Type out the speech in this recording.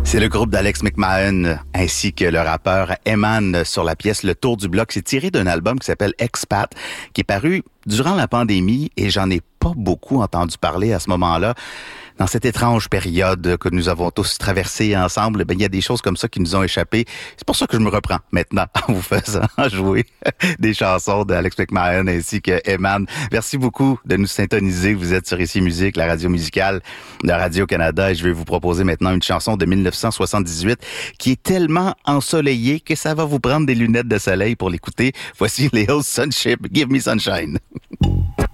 C'est le groupe d'Alex McMahon ainsi que le rappeur Eman sur la pièce Le Tour du Bloc. C'est tiré d'un album qui s'appelle Expat, qui est paru durant la pandémie et j'en ai pas beaucoup entendu parler à ce moment-là. Dans cette étrange période que nous avons tous traversée ensemble, il y a des choses comme ça qui nous ont échappé. C'est pour ça que je me reprends maintenant en vous faisant jouer des chansons d'Alex McMahon ainsi que Eman. Merci beaucoup de nous syntoniser. Vous êtes sur Ici Musique, la radio musicale de Radio-Canada, et je vais vous proposer maintenant une chanson de 1978 qui est tellement ensoleillée que ça va vous prendre des lunettes de soleil pour l'écouter. Voici Léo Sunship, Give Me Sunshine.